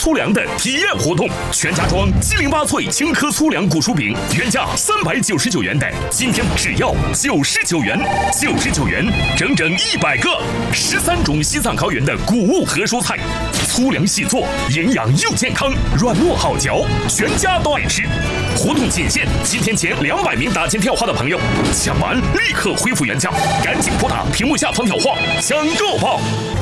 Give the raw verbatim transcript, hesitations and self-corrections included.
粗粮的体验活动。全家装鸡零八脆青稞粗粮古薯饼，原价三百九十九元的，今天只要九十九元，九十九元整整一百个，十三种西藏高原的谷物和蔬菜，粗粮细做，营养又健康，软糯好嚼，全家都爱吃。活动仅限今天前两百名打进电话的朋友，抢完立刻恢复原价，赶紧拨打屏幕下方电话抢购报。